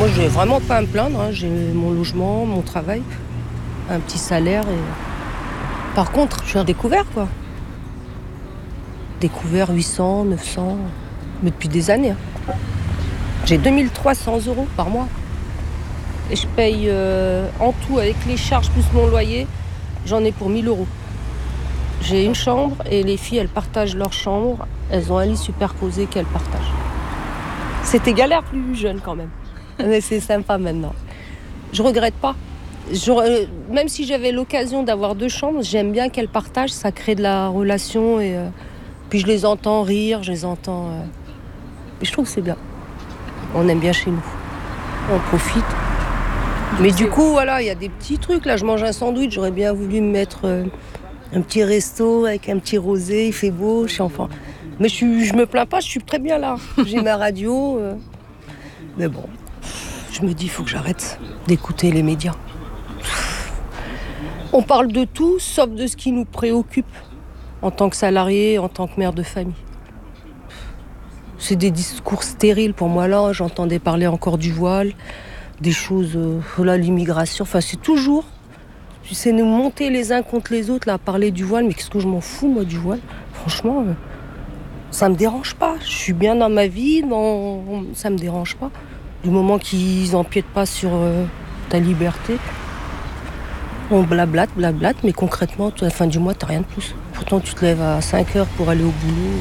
Moi, je n'ai vraiment pas à me plaindre. J'ai mon logement, mon travail, un petit salaire. Par contre, je suis en découvert, quoi. Découvert 800, 900, mais depuis des années. J'ai 2300 € par mois. Et je paye en tout, avec les charges plus mon loyer, j'en ai pour 1000 €. J'ai une chambre et les filles, elles partagent leur chambre. Elles ont un lit superposé qu'elles partagent. C'était galère plus jeune quand même. Mais c'est sympa maintenant. Je regrette pas. Même si j'avais l'occasion d'avoir 2 chambres, j'aime bien qu'elles partagent. Ça crée de la relation. Puis je les entends rire, je les entends... Et je trouve que c'est bien. On aime bien chez nous. On profite. Mais du coup, voilà, il y a des petits trucs. Là, je mange un sandwich. J'aurais bien voulu me mettre un petit resto avec un petit rosé. Il fait beau, je suis enfant. Mais je me plains pas, je suis très bien là. J'ai ma radio. Mais bon, je me dis, il faut que j'arrête d'écouter les médias. On parle de tout, sauf de ce qui nous préoccupe en tant que salarié, en tant que mère de famille. C'est des discours stériles pour moi. Là, j'entendais parler encore du voile, des choses, l'immigration. Enfin, c'est toujours, tu sais, nous monter les uns contre les autres, là, parler du voile. Mais qu'est-ce que je m'en fous, moi, du voile ? Franchement, ça me dérange pas. Je suis bien dans ma vie, ça me dérange pas. Du moment qu'ils n'empiètent pas sur ta liberté. On blablate, mais concrètement, à la fin du mois, t'as rien de plus. Pourtant, tu te lèves à 5h pour aller au boulot.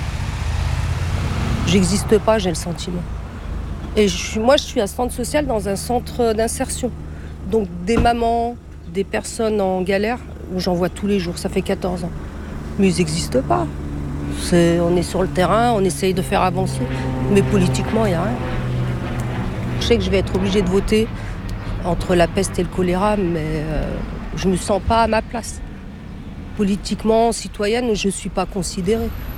J'existe pas, j'ai le sentiment. Et moi, je suis à centre social dans un centre d'insertion. Donc des mamans, des personnes en galère, j'en vois tous les jours, ça fait 14 ans. Mais ils n'existent pas. On est sur le terrain, on essaye de faire avancer. Mais politiquement, il n'y a rien. Je sais que je vais être obligée de voter entre la peste et le choléra, mais je ne me sens pas à ma place. Politiquement, citoyenne, je ne suis pas considérée.